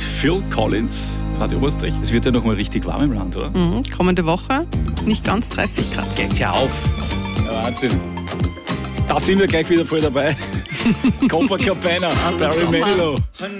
mit Phil Collins, Radio Oberösterreich. Es wird ja noch mal richtig warm im Land, oder? Kommende Woche nicht ganz 30 Grad. Geht's ja auf. Ja, Wahnsinn. Da sind wir gleich wieder voll dabei. Copacabana, Barry Manilow.